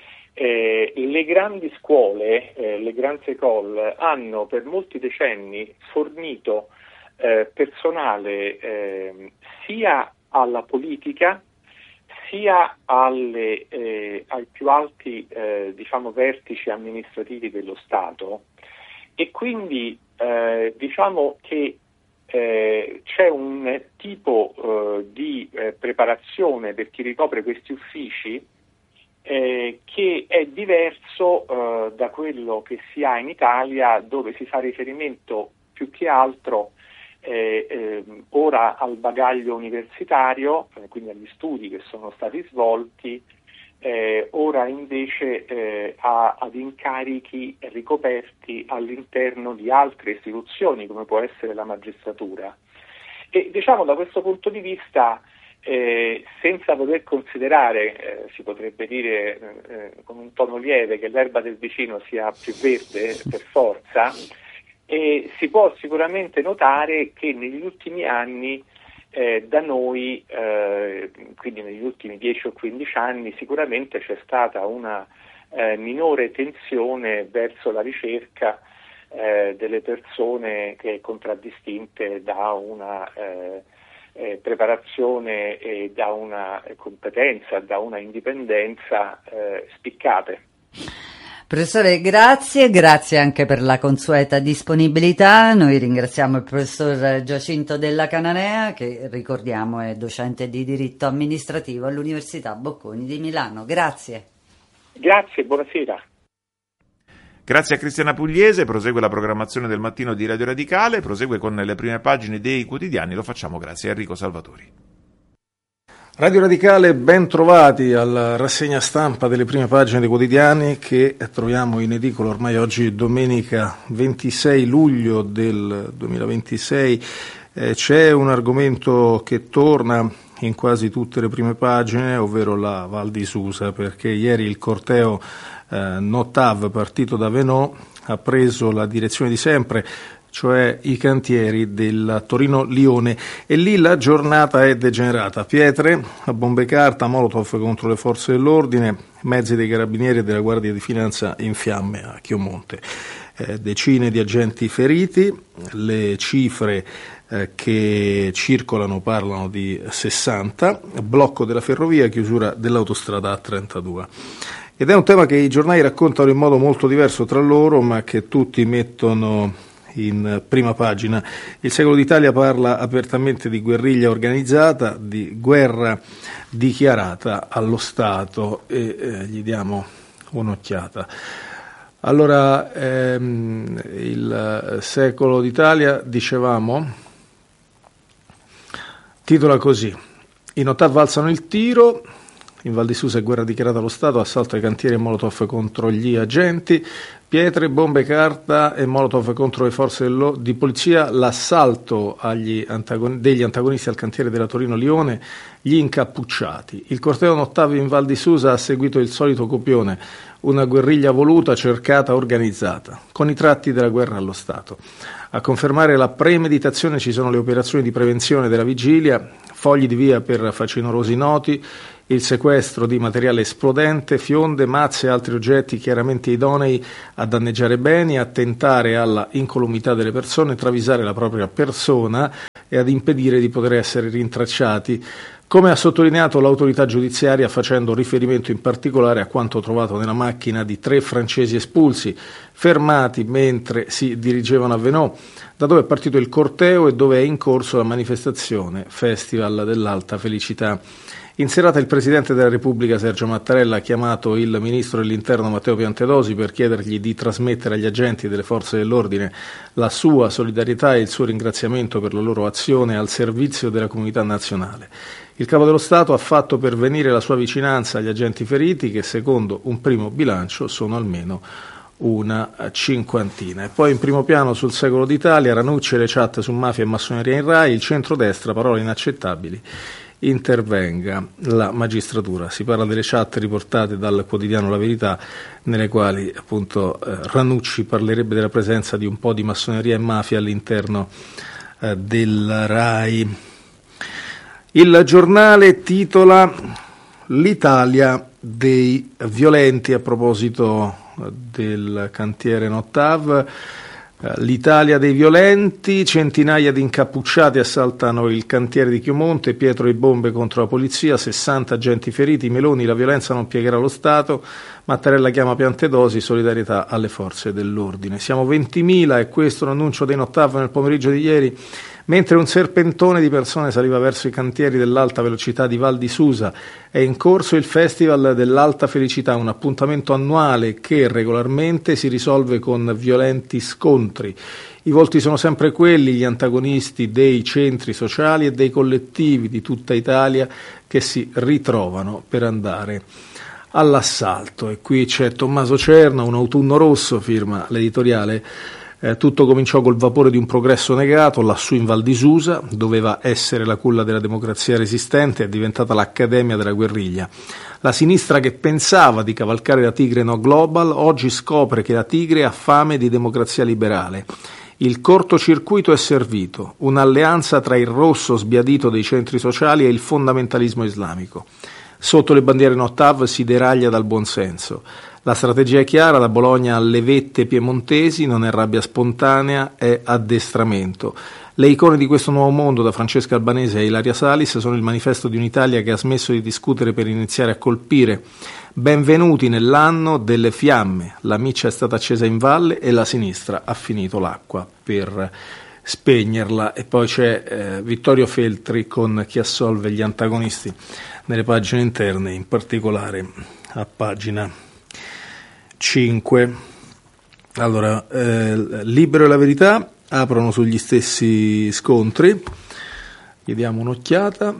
eh, le grandi scuole, eh, le grandes écoles, hanno per molti decenni fornito Eh, personale eh, sia alla politica sia alle, eh, ai più alti eh, diciamo vertici amministrativi dello Stato, e quindi eh, diciamo che eh, c'è un tipo eh, di eh, preparazione per chi ricopre questi uffici eh, che è diverso eh, da quello che si ha in Italia, dove si fa riferimento più che altro Eh, eh, ora al bagaglio universitario, eh, quindi agli studi che sono stati svolti, eh, ora invece eh, a, ad incarichi ricoperti all'interno di altre istituzioni come può essere la magistratura. E diciamo da questo punto di vista, eh, senza poter considerare, eh, si potrebbe dire eh, con un tono lieve, che l'erba del vicino sia più verde per forza, e si può sicuramente notare che negli ultimi anni eh, da noi, eh, quindi negli ultimi dieci o quindici anni, sicuramente c'è stata una eh, minore tensione verso la ricerca eh, delle persone che è contraddistinte da una eh, eh, preparazione e da una competenza, da una indipendenza eh, spiccate. Professore, grazie, grazie anche per la consueta disponibilità. Noi ringraziamo il professor Giacinto Della Cananea, che ricordiamo è docente di diritto amministrativo all'Università Bocconi di Milano. Grazie. Grazie, buonasera. Grazie a Cristiana Pugliese. Prosegue la programmazione del mattino di Radio Radicale, prosegue con le prime pagine dei quotidiani. Lo facciamo grazie a Enrico Salvatori. Radio Radicale, ben trovati alla rassegna stampa delle prime pagine dei quotidiani che troviamo in edicola ormai oggi domenica ventisei luglio del duemilaventisei. Eh, c'è un argomento che torna in quasi tutte le prime pagine, ovvero la Val di Susa, perché ieri il corteo eh, Notav partito da Venò ha preso la direzione di sempre, cioè i cantieri del Torino-Lione, e lì la giornata è degenerata. Pietre, a bombe carta, molotov contro le forze dell'ordine, mezzi dei carabinieri e della Guardia di Finanza in fiamme a Chiomonte. Eh, decine di agenti feriti, le cifre eh, che circolano parlano di sessanta, blocco della ferrovia, chiusura dell'autostrada A trentadue. Ed è un tema che i giornali raccontano in modo molto diverso tra loro, ma che tutti mettono in prima pagina. Il Secolo d'Italia parla apertamente di guerriglia organizzata, di guerra dichiarata allo Stato, e eh, gli diamo un'occhiata. Allora, ehm, il Secolo d'Italia, dicevamo, titola così: i Notav alzano il tiro, in Val di Susa è guerra dichiarata allo Stato, assalto ai cantieri e molotov contro gli agenti, pietre, bombe, carta e molotov contro le forze dello- di polizia, l'assalto agli antagon- degli antagonisti al cantiere della Torino-Lione, gli incappucciati. Il corteo Nottav in Val di Susa ha seguito il solito copione, una guerriglia voluta, cercata, organizzata, con i tratti della guerra allo Stato. A confermare la premeditazione ci sono le operazioni di prevenzione della vigilia, fogli di via per facinorosi noti, il sequestro di materiale esplodente, fionde, mazze e altri oggetti chiaramente idonei a danneggiare beni, a tentare alla incolumità delle persone, travisare la propria persona e ad impedire di poter essere rintracciati, come ha sottolineato l'autorità giudiziaria facendo riferimento in particolare a quanto trovato nella macchina di tre francesi espulsi, fermati mentre si dirigevano a Venò, da dove è partito il corteo e dove è in corso la manifestazione Festival dell'Alta Felicità. In serata il Presidente della Repubblica Sergio Mattarella ha chiamato il Ministro dell'Interno Matteo Piantedosi per chiedergli di trasmettere agli agenti delle forze dell'ordine la sua solidarietà e il suo ringraziamento per la loro azione al servizio della comunità nazionale. Il Capo dello Stato ha fatto pervenire la sua vicinanza agli agenti feriti, che secondo un primo bilancio sono almeno una cinquantina. E poi in primo piano sul Secolo d'Italia, Ranucci e le chat su mafia e massoneria in Rai, il centrodestra, parole inaccettabili, intervenga la magistratura. Si parla delle chat riportate dal quotidiano La Verità, nelle quali appunto eh, Ranucci parlerebbe della presenza di un po' di massoneria e mafia all'interno eh, del Rai. Il Giornale titola l'Italia dei violenti a proposito del cantiere Nottav. L'Italia dei violenti, centinaia di incappucciati assaltano il cantiere di Chiomonte, Pietro e bombe contro la polizia, sessanta agenti feriti, Meloni, la violenza non piegherà lo Stato, Mattarella chiama Piantedosi, solidarietà alle forze dell'ordine. Siamo ventimila e questo l'annuncio dei Nottav nel pomeriggio di ieri, mentre un serpentone di persone saliva verso i cantieri dell'alta velocità di Val di Susa. È in corso il Festival dell'Alta Felicità, un appuntamento annuale che regolarmente si risolve con violenti scontri. I volti sono sempre quelli, gli antagonisti dei centri sociali e dei collettivi di tutta Italia che si ritrovano per andare all'assalto. E qui c'è Tommaso Cerna, Un autunno rosso, firma l'editoriale. Eh, tutto cominciò col vapore di un progresso negato, lassù in Val di Susa, doveva essere la culla della democrazia resistente, è diventata l'accademia della guerriglia. La sinistra che pensava di cavalcare la tigre no global, oggi scopre che la tigre ha fame di democrazia liberale. Il cortocircuito è servito, un'alleanza tra il rosso sbiadito dei centri sociali e il fondamentalismo islamico. Sotto le bandiere Nottav si deraglia dal buonsenso. La strategia è chiara, da Bologna alle vette piemontesi, non è rabbia spontanea, è addestramento. Le icone di questo nuovo mondo, da Francesca Albanese a Ilaria Salis, sono il manifesto di un'Italia che ha smesso di discutere per iniziare a colpire. Benvenuti nell'anno delle fiamme, la miccia è stata accesa in valle e la sinistra ha finito l'acqua per spegnerla. E poi c'è eh, Vittorio Feltri con chi assolve gli antagonisti nelle pagine interne, in particolare a pagina cinque. Allora, eh, Libero e La Verità aprono sugli stessi scontri, gli diamo un'occhiata.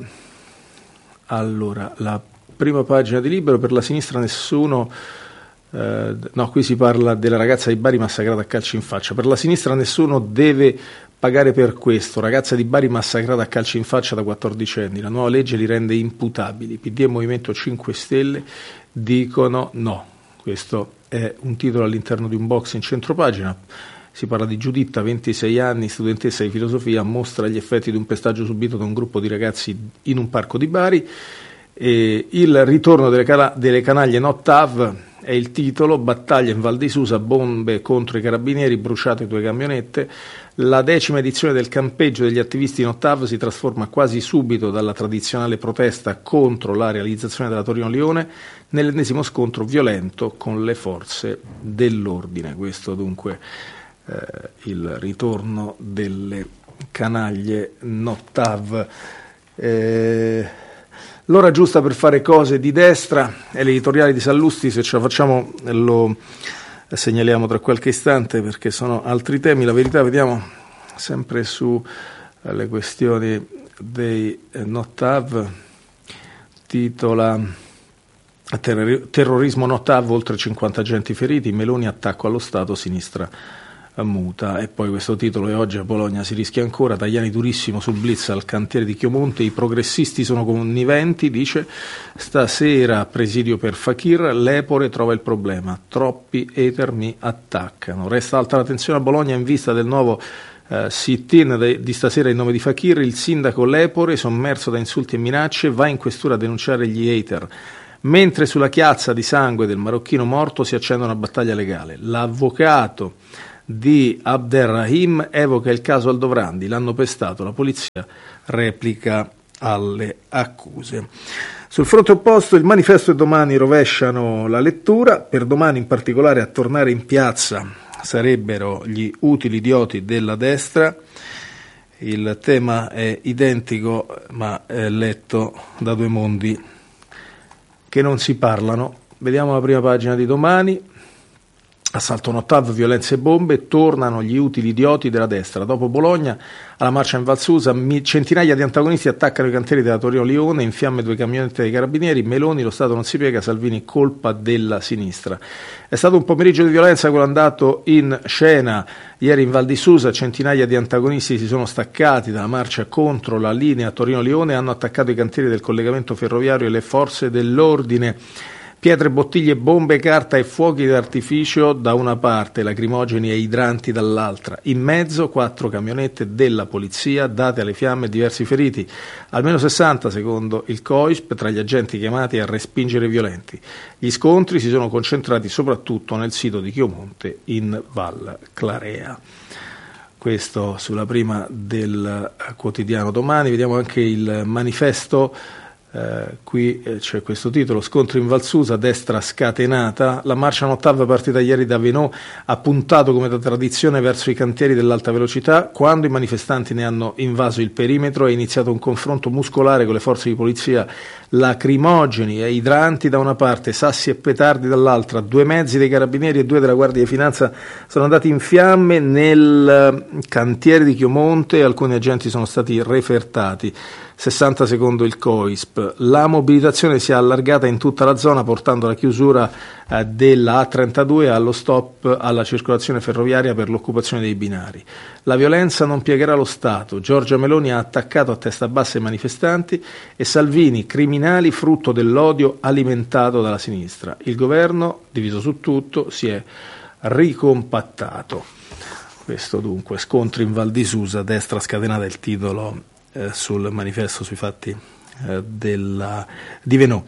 Allora, la prima pagina di Libero: per la sinistra nessuno, eh, no, qui si parla della ragazza di Bari massacrata a calci in faccia. Per la sinistra nessuno deve pagare per questo, ragazza di Bari massacrata a calci in faccia da quattordicenni, la nuova legge li rende imputabili. P D e Movimento cinque Stelle dicono no. Questo è un titolo all'interno di un box in centropagina. Si parla di Giuditta, ventisei anni, studentessa di filosofia, mostra gli effetti di un pestaggio subito da un gruppo di ragazzi in un parco di Bari. E il ritorno delle, cana- delle canaglie Nottav è il titolo, battaglia in Val di Susa, bombe contro i carabinieri, bruciate due camionette. La decima edizione del campeggio degli attivisti Nottav si trasforma quasi subito dalla tradizionale protesta contro la realizzazione della Torino-Lione nell'ennesimo scontro violento con le forze dell'ordine. Questo dunque eh, il ritorno delle canaglie Nottav. Eh, l'ora giusta per fare cose di destra è l'editoriale di Sallusti. Se ce la facciamo lo segnaliamo tra qualche istante perché sono altri temi. La Verità, vediamo, sempre su eh, le questioni dei eh, Nottav, titola Terror- terrorismo no T A V, oltre cinquanta agenti feriti, Meloni attacco allo Stato, sinistra muta. E poi questo titolo: e oggi a Bologna si rischia ancora, Tajani durissimo sul blitz al cantiere di Chiomonte, i progressisti sono conniventi, dice stasera presidio per Fakir, l'Epore trova il problema, troppi hater mi attaccano. Resta alta la tensione a Bologna in vista del nuovo Uh, sit-in de, di stasera in nome di Fakir. Il sindaco Lepore, sommerso da insulti e minacce, va in questura a denunciare gli hater, mentre sulla chiazza di sangue del marocchino morto si accende una battaglia legale. L'avvocato di Abderrahim evoca il caso Aldovrandi, l'hanno pestato, la polizia replica alle accuse. Sul fronte opposto il Manifesto e Domani rovesciano la lettura, per Domani in particolare a tornare in piazza sarebbero gli utili idioti della destra. Il tema è identico ma è letto da due mondi che non si parlano. Vediamo la prima pagina di Domani. Assalto no T A V, violenze e bombe, tornano gli utili idioti della destra. Dopo Bologna, alla marcia in Val Susa, centinaia di antagonisti attaccano i cantieri della Torino-Lione, in fiamme due camionette dei carabinieri, Meloni, lo Stato non si piega, Salvini, colpa della sinistra. È stato un pomeriggio di violenza quello andato in scena ieri in Val di Susa, centinaia di antagonisti si sono staccati dalla marcia contro la linea Torino-Lione e hanno attaccato i cantieri del collegamento ferroviario e le forze dell'ordine. Pietre, bottiglie, bombe, carta e fuochi d'artificio da una parte, lacrimogeni e idranti dall'altra. In mezzo quattro camionette della polizia date alle fiamme e diversi feriti. Almeno sessanta secondo il COISP tra gli agenti chiamati a respingere i violenti. Gli scontri si sono concentrati soprattutto nel sito di Chiomonte in Val Clarea. Questo sulla prima del quotidiano Domani. Vediamo anche il Manifesto. Uh, qui eh, c'è questo titolo: scontro in Val Susa, destra scatenata. La marcia no T A V partita ieri da Venò ha puntato come da tradizione verso i cantieri dell'alta velocità. Quando i manifestanti ne hanno invaso il perimetro è iniziato un confronto muscolare con le forze di polizia, lacrimogeni e idranti da una parte, sassi e petardi dall'altra. Due mezzi dei carabinieri e due della Guardia di Finanza sono andati in fiamme nel cantiere di Chiomonte e alcuni agenti sono stati refertati. sessanta secondo il COISP. La mobilitazione si è allargata in tutta la zona portando alla chiusura eh, della A trentadue allo stop alla circolazione ferroviaria per l'occupazione dei binari. La violenza non piegherà lo Stato. Giorgia Meloni ha attaccato a testa bassa i manifestanti e Salvini, criminali frutto dell'odio alimentato dalla sinistra. Il governo, diviso su tutto, si è ricompattato. Questo dunque, scontri in Val di Susa, destra scatenata, il titolo Eh, sul manifesto sui fatti eh, della, di Venò.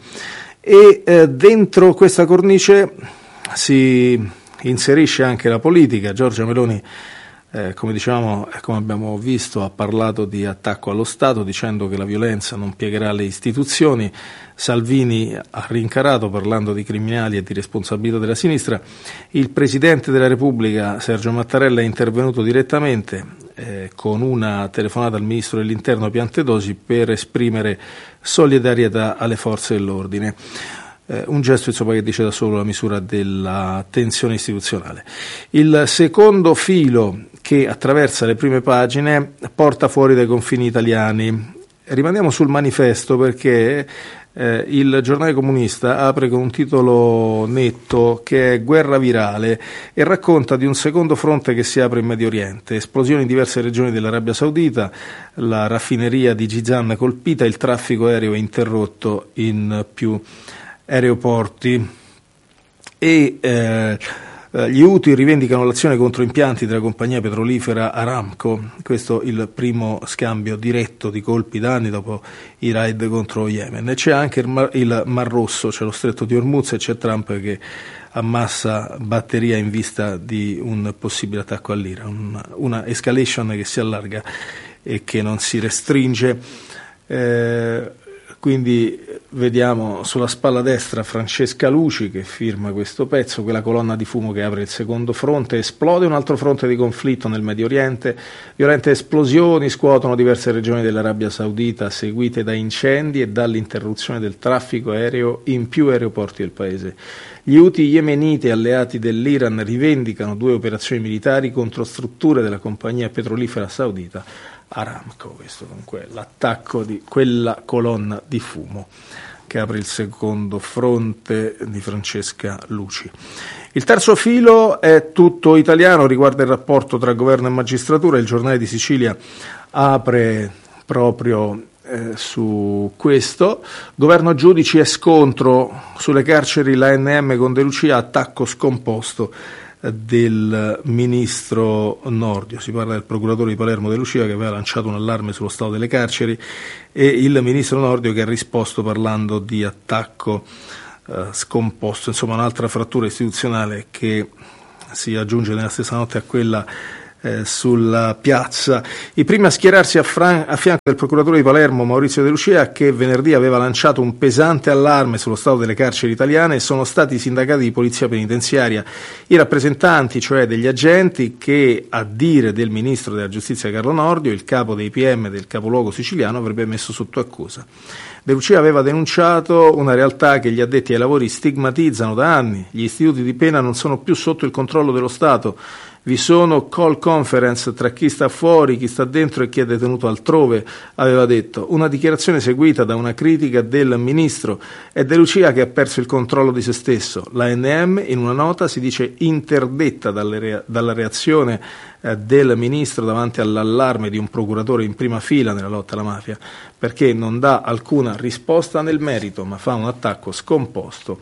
E eh, dentro questa cornice si inserisce anche la politica. Giorgia Meloni, eh, come dicevamo, come abbiamo visto, ha parlato di attacco allo Stato dicendo che la violenza non piegherà le istituzioni. Salvini ha rincarato parlando di criminali e di responsabilità della sinistra. Il Presidente della Repubblica Sergio Mattarella è intervenuto direttamente eh, con una telefonata al Ministro dell'Interno Piantedosi per esprimere solidarietà alle forze dell'ordine. Eh, un gesto insomma che dice da solo la misura della tensione istituzionale. Il secondo filo che attraversa le prime pagine porta fuori dai confini italiani. Rimaniamo sul Manifesto perché Eh, il giornale comunista apre con un titolo netto che è Guerra virale e racconta di un secondo fronte che si apre in Medio Oriente. Esplosioni in diverse regioni dell'Arabia Saudita, la raffineria di Jizan colpita, il traffico aereo interrotto in più aeroporti e eh, gli Houthi rivendicano l'azione contro impianti della compagnia petrolifera Aramco. Questo il primo scambio diretto di colpi danni dopo i raid contro Yemen. E c'è anche il Mar, il Mar Rosso, c'è lo stretto di Hormuz e c'è Trump che ammassa batteria in vista di un possibile attacco all'Iran. Una, una escalation che si allarga e che non si restringe. Eh, Quindi vediamo sulla spalla destra Francesca Luci che firma questo pezzo, quella colonna di fumo che apre il secondo fronte. Esplode un altro fronte di conflitto nel Medio Oriente, violente esplosioni scuotono diverse regioni dell'Arabia Saudita seguite da incendi e dall'interruzione del traffico aereo in più aeroporti del paese. Gli Houthi yemeniti alleati dell'Iran rivendicano due operazioni militari contro strutture della compagnia petrolifera saudita Aramco. Questo dunque l'attacco di quella colonna di fumo che apre il secondo fronte di Francesca Luci. Il terzo filo è tutto italiano, riguarda il rapporto tra governo e magistratura. Il Giornale di Sicilia apre proprio eh, su questo. Governo, giudici e scontro sulle carceri, l'A N M con De Lucia, attacco scomposto del ministro Nordio. Si parla del procuratore di Palermo De Lucia, che aveva lanciato un allarme sullo stato delle carceri, e il ministro Nordio che ha risposto parlando di attacco eh, scomposto. Insomma, un'altra frattura istituzionale che si aggiunge nella stessa notte a quella eh, sulla piazza. I primi a schierarsi a, fran- a fianco del procuratore di Palermo Maurizio De Lucia, che venerdì aveva lanciato un pesante allarme sullo stato delle carceri italiane, sono stati i sindacati di polizia penitenziaria, i rappresentanti cioè degli agenti che, a dire del ministro della giustizia Carlo Nordio, il capo dei P M del capoluogo siciliano, avrebbe messo sotto accusa. De Lucia aveva denunciato una realtà che gli addetti ai lavori stigmatizzano da anni: gli istituti di pena non sono più sotto il controllo dello Stato. Vi sono call conference tra chi sta fuori, chi sta dentro e chi è detenuto altrove, aveva detto. Una dichiarazione seguita da una critica del ministro. È De Lucia che ha perso il controllo di se stesso. L'A N M in una nota si dice interdetta dalle rea- dalla reazione eh, del ministro davanti all'allarme di un procuratore in prima fila nella lotta alla mafia, perché non dà alcuna risposta nel merito, ma fa un attacco scomposto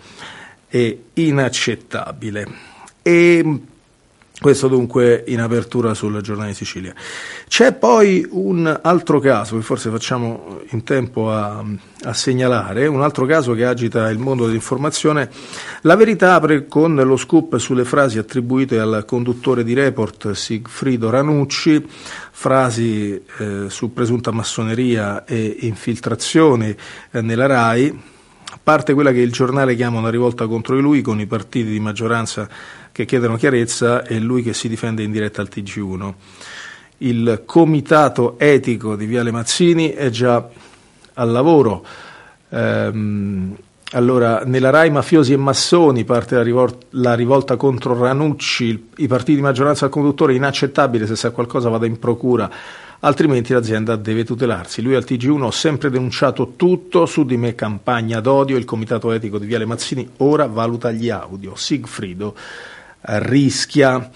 e inaccettabile. E questo dunque in apertura sul Giornale di Sicilia. C'è poi un altro caso che forse facciamo in tempo a, a segnalare, un altro caso che agita il mondo dell'informazione. La Verità apre con lo scoop sulle frasi attribuite al conduttore di Report Sigfrido Ranucci, frasi eh, su presunta massoneria e infiltrazioni eh, nella RAI. A parte quella che il giornale chiama una rivolta contro di lui, con i partiti di maggioranza che chiedono chiarezza e lui che si difende in diretta al T G uno. Il comitato etico di Viale Mazzini è già al lavoro. Ehm, allora, nella RAI mafiosi e massoni parte la, rivol- la rivolta contro Ranucci, il, i partiti di maggioranza al conduttore, inaccettabile, se sa qualcosa vada in procura, altrimenti l'azienda deve tutelarsi. Lui al T G uno: ho sempre denunciato tutto, su di me campagna d'odio, il comitato etico di Viale Mazzini ora valuta gli audio. Sigfrido rischia.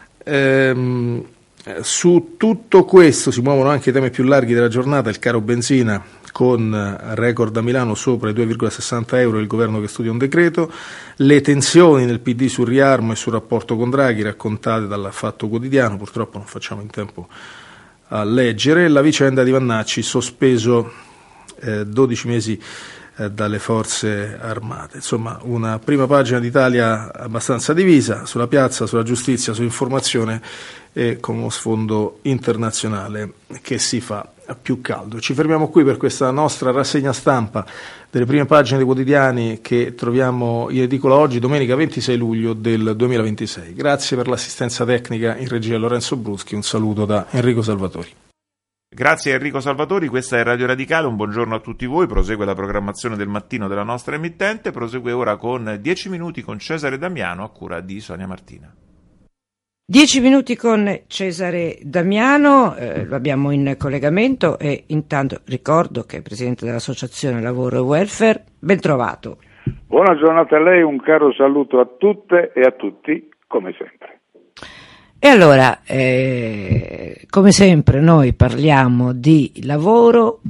Ehm, su tutto questo si muovono anche i temi più larghi della giornata: il caro benzina con record a Milano sopra i due virgola sessanta euro, il governo che studia un decreto, le tensioni nel P D sul riarmo e sul rapporto con Draghi raccontate dal Fatto Quotidiano, purtroppo non facciamo in tempo a leggere, la vicenda di Vannacci, sospeso eh, dodici mesi eh, dalle forze armate. Insomma, una prima pagina d'Italia abbastanza divisa sulla piazza, sulla giustizia, sull'informazione e con uno sfondo internazionale che si fa più caldo. Ci fermiamo qui per questa nostra rassegna stampa delle prime pagine dei quotidiani che troviamo in edicola oggi, domenica ventisei luglio del duemilaventisei. Grazie per l'assistenza tecnica in regia Lorenzo Bruschi, un saluto da Enrico Salvatori. Grazie a Enrico Salvatori, questa è Radio Radicale, un buongiorno a tutti voi, prosegue la programmazione del mattino della nostra emittente, prosegue ora con dieci minuti con Cesare Damiano a cura di Sonia Martina. Dieci minuti con Cesare Damiano, eh, lo abbiamo in collegamento e intanto ricordo che è presidente dell'Associazione Lavoro e Welfare. Ben trovato. Buona giornata a lei, un caro saluto a tutte e a tutti, come sempre. E allora, eh, come sempre noi parliamo di lavoro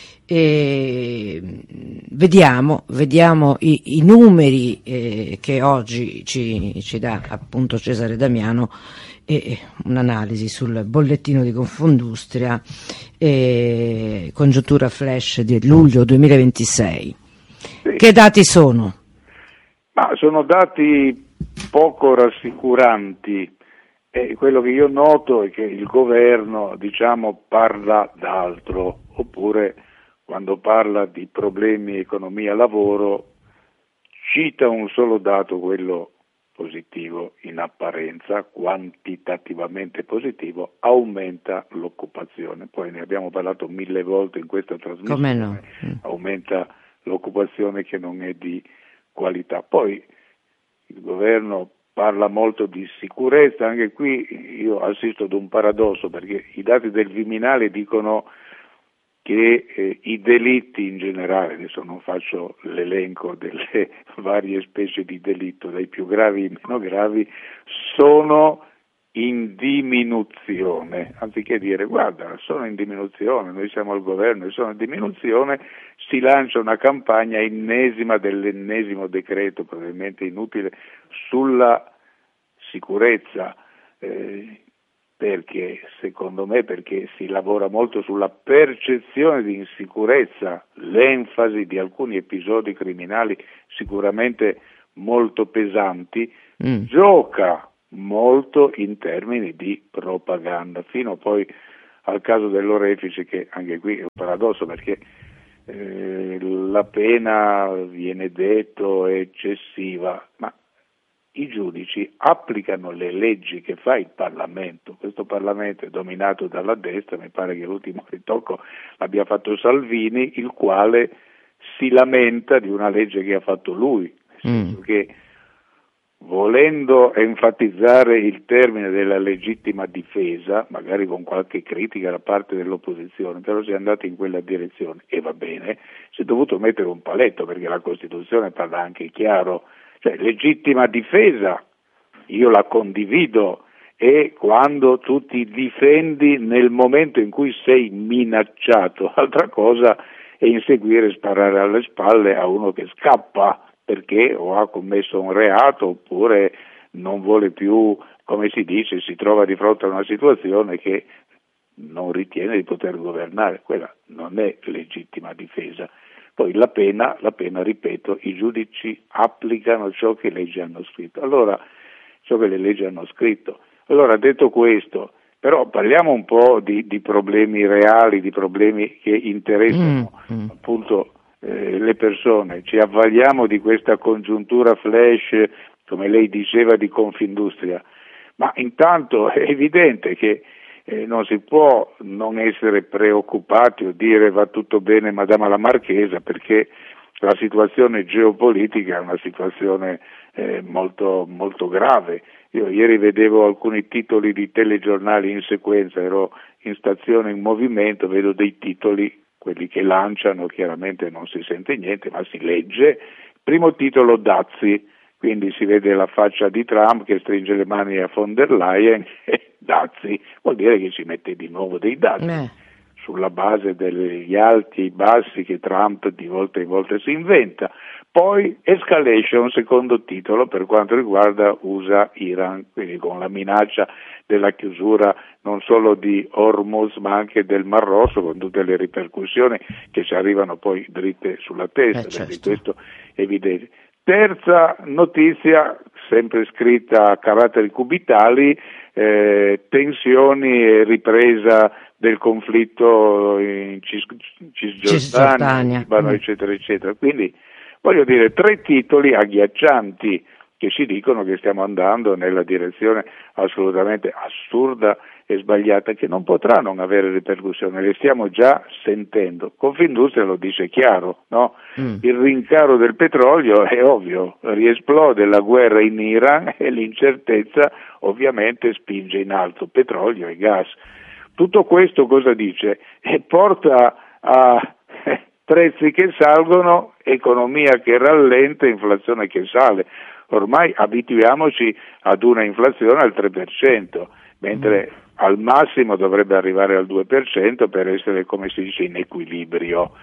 e vediamo, vediamo i, i numeri eh, che oggi ci, ci dà appunto Cesare Damiano e un'analisi sul bollettino di Confindustria e congiuntura flash di luglio duemilaventisei. Sì. Che dati sono? Ma sono dati poco rassicuranti. E quello che io noto è che il governo, diciamo, parla d'altro, oppure quando parla di problemi economia-lavoro cita un solo dato, quello positivo in apparenza, quantitativamente positivo, aumenta l'occupazione. Poi ne abbiamo parlato mille volte in questa trasmissione. Come no? Mm. Aumenta l'occupazione che non è di qualità. Poi il governo parla molto di sicurezza, anche qui io assisto ad un paradosso, perché i dati del Viminale dicono che eh, i delitti in generale, adesso non faccio l'elenco delle varie specie di delitto, dai più gravi ai meno gravi, sono in diminuzione, anziché dire guarda sono in diminuzione, noi siamo al governo e sono in diminuzione, si lancia una campagna ennesima dell'ennesimo decreto, probabilmente inutile, sulla sicurezza, eh, perché secondo me perché si lavora molto sulla percezione di insicurezza, l'enfasi di alcuni episodi criminali sicuramente molto pesanti, mm. gioca molto in termini di propaganda, fino poi al caso dell'orefice, che anche qui è un paradosso perché eh, la pena viene detto è eccessiva, ma i giudici applicano le leggi che fa il Parlamento. Questo Parlamento è dominato dalla destra, mi pare che l'ultimo ritocco l'abbia fatto Salvini, il quale si lamenta di una legge che ha fatto lui, nel senso mm. che volendo enfatizzare il termine della legittima difesa, magari con qualche critica da parte dell'opposizione, però si è andati in quella direzione e va bene, si è dovuto mettere un paletto perché la Costituzione parla anche chiaro, cioè legittima difesa, io la condivido, è quando tu ti difendi nel momento in cui sei minacciato, altra cosa è inseguire e sparare alle spalle a uno che scappa perché o ha commesso un reato oppure non vuole più, come si dice, si trova di fronte a una situazione che non ritiene di poter governare, quella non è legittima difesa. Poi la pena, la pena, ripeto, i giudici applicano ciò che le leggi hanno scritto. Allora, ciò che le leggi hanno scritto. Allora, detto questo, però parliamo un po' di, di problemi reali, di problemi che interessano mm, mm. appunto eh, le persone. Ci avvaliamo di questa congiuntura flash, come lei diceva, di Confindustria, ma intanto è evidente che Eh, non si può non essere preoccupati o dire va tutto bene Madama la Marchesa, perché la situazione geopolitica è una situazione eh, molto, molto grave. Io ieri vedevo alcuni titoli di telegiornali in sequenza, ero in stazione in movimento, vedo dei titoli, quelli che lanciano, chiaramente non si sente niente ma si legge. Primo titolo Dazi, quindi si vede la faccia di Trump che stringe le mani a von der Leyen e dazi, vuol dire che ci mette di nuovo dei dazi eh. sulla base degli alti e i bassi che Trump di volta in volta si inventa. Poi escalation, secondo titolo, per quanto riguarda U S A-Iran, quindi con la minaccia della chiusura non solo di Hormuz ma anche del Mar Rosso, con tutte le ripercussioni che ci arrivano poi dritte sulla testa, eh, certo. Questo è evidente. Terza notizia, sempre scritta a caratteri cubitali, eh, tensioni e ripresa del conflitto in Cis- Cisgiordania, Libano, mm. eccetera, eccetera. Quindi, voglio dire, tre titoli agghiaccianti che ci dicono che stiamo andando nella direzione assolutamente assurda e sbagliata, che non potrà non avere ripercussioni, le stiamo già sentendo. Confindustria lo dice chiaro, no? Mm. Il rincaro del petrolio è ovvio, riesplode la guerra in Iran e l'incertezza ovviamente spinge in alto petrolio e gas. Tutto questo cosa dice? E porta a prezzi che salgono, economia che rallenta, inflazione che sale. Ormai abituiamoci ad una inflazione al tre per cento, mentre mm. al massimo dovrebbe arrivare al due per cento per essere, come si dice, in equilibrio.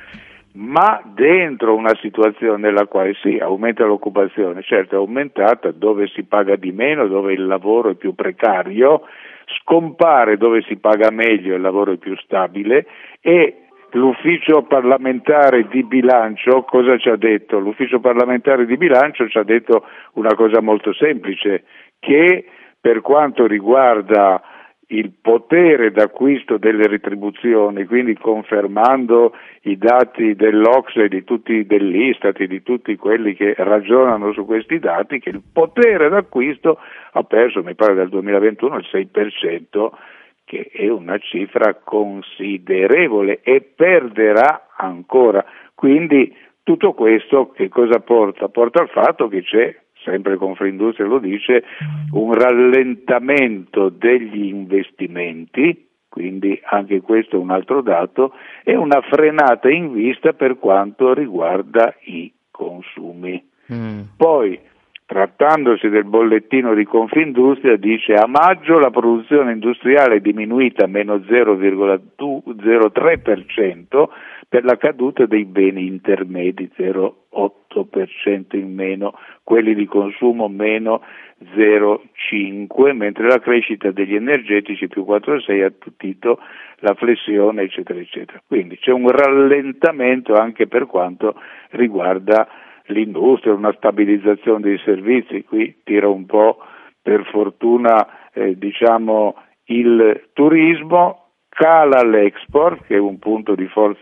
Ma dentro una situazione nella quale sì, aumenta l'occupazione, certo è aumentata dove si paga di meno, dove il lavoro è più precario, scompare dove si paga meglio e il lavoro è più stabile. E l'ufficio parlamentare di bilancio cosa ci ha detto? L'ufficio parlamentare di bilancio ci ha detto una cosa molto semplice, che per quanto riguarda il potere d'acquisto delle retribuzioni, quindi confermando i dati dell'Ocse e di tutti, dell'Istat e di tutti quelli che ragionano su questi dati, che il potere d'acquisto ha perso, mi pare dal duemilaventuno, il sei per cento, che è una cifra considerevole e perderà ancora. Quindi tutto questo che cosa porta? Porta al fatto che c'è, sempre Confindustria lo dice, un rallentamento degli investimenti, quindi anche questo è un altro dato, e una frenata in vista per quanto riguarda i consumi. Mm. Poi, trattandosi del bollettino di Confindustria, dice a maggio la produzione industriale è diminuita a meno zero virgola zero tre per cento per la caduta dei beni intermedi, zero virgola otto per cento in meno, quelli di consumo meno zero virgola cinque, mentre la crescita degli energetici più quattro virgola sei ha attutito la flessione, eccetera, eccetera. Quindi c'è un rallentamento anche per quanto riguarda l'industria, una stabilizzazione dei servizi. Qui tira un po' per fortuna eh, diciamo il turismo, cala l'export che è un punto di forza